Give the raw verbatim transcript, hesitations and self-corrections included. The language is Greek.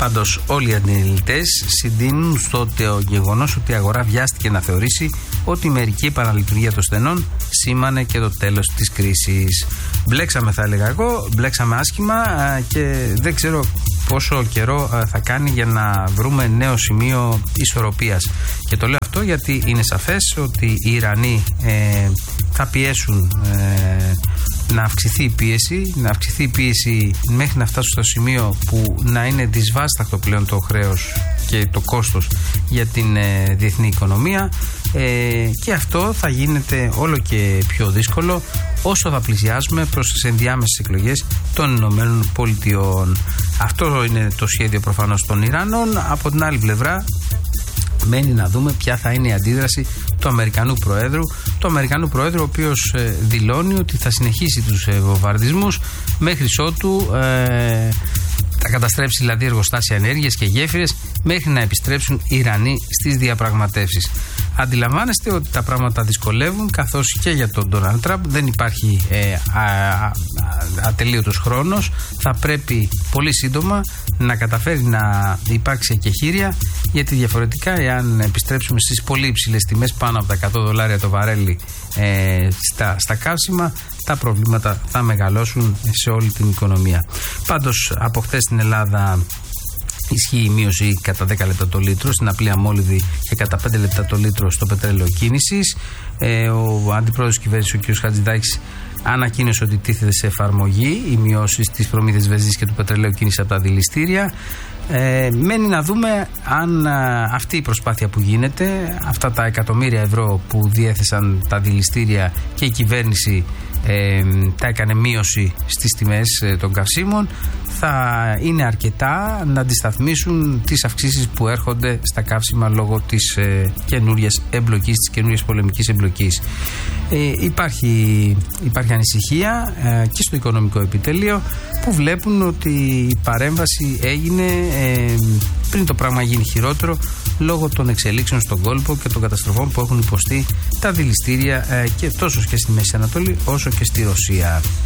Πάντως όλοι οι αναλυτές συντείνουν στο γεγονός ότι η αγορά βιάστηκε να θεωρήσει ότι η μερική επαναλειτουργία των στενών σήμανε και το τέλος της κρίσης. Μπλέξαμε, θα έλεγα εγώ, μπλέξαμε άσχημα και δεν ξέρω πόσο καιρό θα κάνει για να βρούμε νέο σημείο ισορροπίας. Και το λέω αυτό γιατί είναι σαφές ότι οι Ιρανοί ε, θα πιέσουν ε, να αυξηθεί η πίεση, να αυξηθεί η πίεση μέχρι να φτάσουν στο σημείο που να είναι δυσβάσταχτο πλέον το χρέος και το κόστος για την ε, διεθνή οικονομία, ε, και αυτό θα γίνεται όλο και πιο δύσκολο όσο θα πλησιάσουμε προς τις ενδιάμεσες εκλογές των Ηνωμένων Πολιτειών. Αυτό είναι το σχέδιο προφανώς των Ιρανών. Από την άλλη πλευρά μένει να δούμε ποια θα είναι η αντίδραση του Αμερικανού Προέδρου, του Αμερικανού Προέδρου ο οποίος ε, δηλώνει ότι θα συνεχίσει τους ε, βομβαρδισμούς μέχρι ότου ε, θα καταστρέψει δηλαδή εργοστάσια ενέργειας και γέφυρες μέχρι να επιστρέψουν οι Ιρανοί στις διαπραγματεύσεις. Αντιλαμβάνεστε ότι τα πράγματα δυσκολεύουν, καθώς και για τον Ντόναλντ Τραμπ δεν υπάρχει ε, α, α, ατελείωτος χρόνος. Θα πρέπει πολύ σύντομα να καταφέρει να υπάρξει εκεχήρια, γιατί διαφορετικά εάν επιστρέψουμε στις πολύ υψηλές τιμές πάνω από τα εκατό δολάρια το βαρέλι ε, στα, στα καύσιμα, τα προβλήματα θα μεγαλώσουν σε όλη την οικονομία. Πάντως από χθες στην Ελλάδα ισχύει η μείωση κατά δέκα λεπτά το λίτρο στην απλή αμόλυδη και κατά πέντε λεπτά το λίτρο στο πετρέλαιο κίνησης. Ε, ο αντιπρόεδρος της κυβέρνησης, ο κ. Χατζηδάκης, ανακοίνωσε ότι τίθεται σε εφαρμογή οι μειώσεις της προμήθειας βενζίνης και του πετρελαίου κίνησης από τα δηληστήρια. Ε, μένει να δούμε αν α, αυτή η προσπάθεια που γίνεται, αυτά τα εκατομμύρια ευρώ που διέθεσαν τα δηληστήρια και η κυβέρνηση ε, τα έκανε μείωση στις τιμές ε, των καυσίμων, θα είναι αρκετά να αντισταθμίσουν τις αυξήσεις που έρχονται στα καύσιμα λόγω της ε, καινούριας εμπλοκής, της καινούριας πολεμικής εμπλοκής. Ε, υπάρχει, υπάρχει ανησυχία ε, και στο οικονομικό επιτελείο, που βλέπουν ότι η παρέμβαση έγινε ε, πριν το πράγμα γίνει χειρότερο, λόγω των εξελίξεων στον κόλπο και των καταστροφών που έχουν υποστεί τα δηληστήρια ε, και τόσο και στη Μέση Ανατολή όσο και στη Ρωσία.